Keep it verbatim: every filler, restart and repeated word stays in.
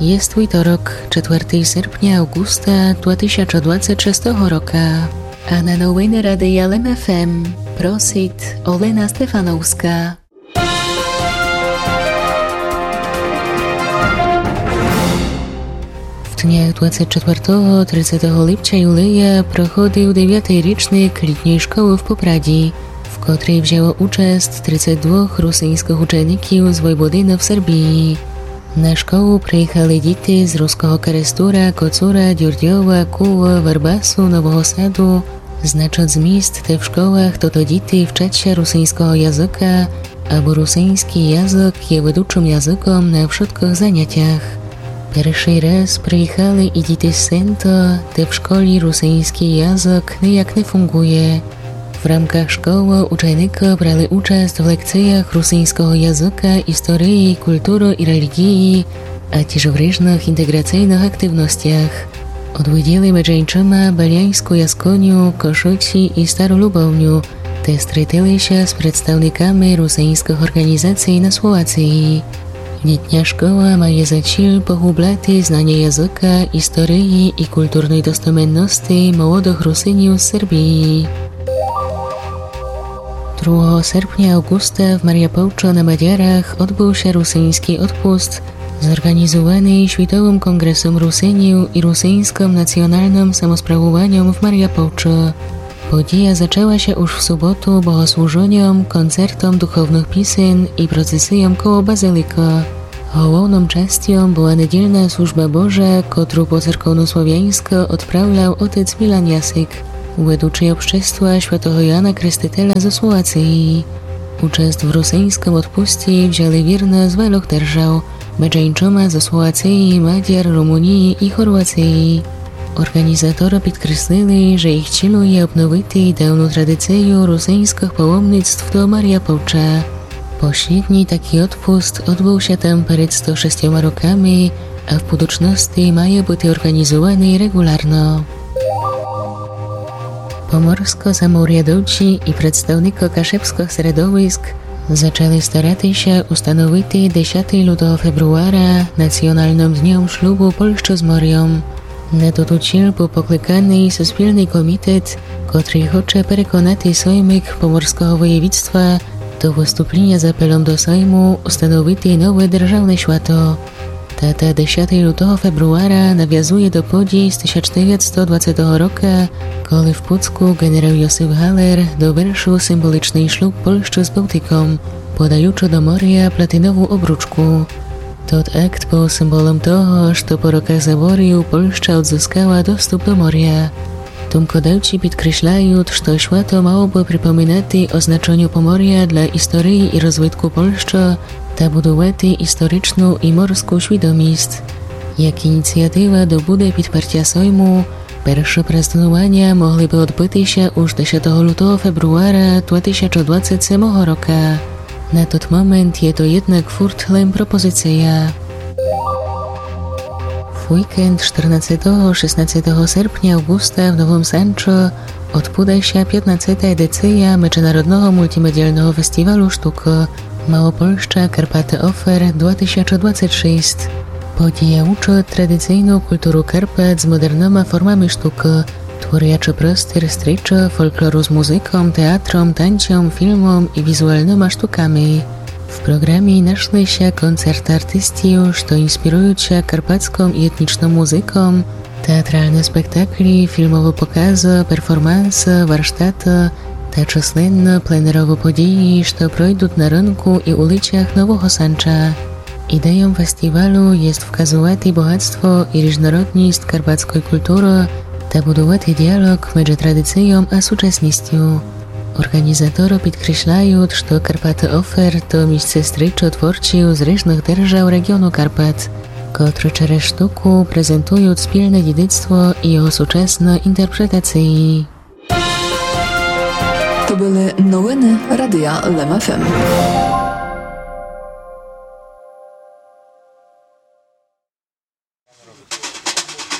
Jest wtorok, czwartego sierpnia Augusta dwa tysiące dwudziestego szóstego roku, a na nowiny Radia L M F M prosit Olena Stefanowska. W dniach dwudziestego czwartego do trzydziestego lipca Juleja prochodził dziewiąty rocznik letniej szkoły w Popradzi, w której wzięło udział trzydzieści dwóch rosyjskich uczniów z Wojwodiny w Serbii. Na szkołę przyjechali dzieci z ruskiego Karestura, Kocura, Dziurdiowa, Kuła, Warbasu, Nowego Sadu. Znacząc z miejsc te w szkołach to to dzieci wczą rosyjskiego języka, albo rosyjski język jest ведучим językiem na wszystkich zajęciach. Pierwszy raz przyjechali i dzieci z Sento, te w szkole rosyjski język nijak nie funguje. W ramkach szkoły uczenicy brali udział w lekcjach rosyjskiego języka, historii, kultury i religii, a też w różnych integracyjnych aktywnościach. Odwiedzili mężczyźni Beliańską jaskonię, Koszuci i Starą Lubownię, te stretili się z przedstawnikami rosyjskich organizacji na Słowacji. Letnia szkoła ma za cel pogłębiać znanie języka, historii i kulturnej dostępności młodych Rosjanów z Serbii. drugiego sierpnia Augusta w Mariupolcu na Madziarach odbył się rosyjski odpust zorganizowany Światowym Kongresem Rosjanów i Rosyjskim Nacjonalnym Samosprawowaniem w Mariupolcu. Podія zaczęła się już w sobotę bogosłużeniem, koncertem duchownych pieśń i procesją koło Bazylika. Główną częścią była niedzielna służba Boża, którą po cerkowno-słowiańsku odprawiał ojciec Milan Jasyk, ведучий общества świętego Jana Chrzciciela ze Słowacji. Uczest w rosyjskim odpuście wzięli wierni z wielu держав, mężczyźni ze Słowacji, Madziar, Rumunii i Chorwacji. Organizatorzy podkreślili, że ich celem jest obnowić dawną tradycję rosyjskich pałomnictw do Mariupolcza. Pośredni taki odpust odbył się tam przed sto sześcioma rokami, a w budućności ma być organizowany regularno. Pomorsko-zamorjadowcy i przedstawnicy kaszebskich środowisk zaczęli starać się ustanowić dziesiątego februara Nacjonalnym Dniem Ślubu Polszczy z Morzem. Na to cel był poklикany Wspólny Komitet, który chce przekonać Sejmik Pomorskiego Województwa do wystąpienia z apelem do Sejmu ustanowić nowe державne święto. Data dziesiątego februara nawiązuje do podii z tysiąc dziewięćset dwudziestego roku, kiedy w Pucku generał Józef Haller doвершил symboliczny ślub Polszczy z Bałtyką, podając do morza platynową obruczkę. Tot akt był symbolem toho, że po rokach zaboru Polszcza odzyskała dostęp do morza. Tomkodawcy podkreślają, że święto miałoby przypominać o znaczeniu Pomorza dla historii i rozwoju Polszczy, ta budować historyczną i morską świadomość. Jak inicjatywa do budy podparcia Sejmu, pierwsze prazdnowania mogliby odbyć się już dziesiątego februara dwa tysiące dwudziestego ósmego roku. Na ten moment jest to jednak furtlem propozycja. W weekend czternastego szesnastego sierpnia Augusta w Nowym Sancho odbyła się piętnastą edycja Międzynarodowego Multimedialnego Festiwalu Sztuki Małopolszcza Karpaty Offer dwa tysiące dwudziesty szósty. Podija uczy tradycyjną kulturę Karpat z modernymi formami sztuki, tworząc prostor stryczy folkloru z muzyką, teatrem, tańcem, filmem i wizualnymi sztukami. W programie naszły się koncerty artystów, które inspirują się karpacką i etniczną muzyką, teatralne spektakli, filmowe pokazy, performanse, warsztaty, ta czasne plenerowe podії, które przejdą na rynku i ulicach Nowego Sancha. Ideą festiwalu jest wskazywać bogactwo i różnorodność karpackiej kultury, ta budować dialog między tradycją a współczesnością. Organizatorzy podkreślają, że Karpaty Offer to miejsce stryczy twórców z różnych держав regionu Karpat, które przez sztukę prezentują wspólne dziedzictwo i jego współczesne interpretacje. To były nowiny Radia L M F M.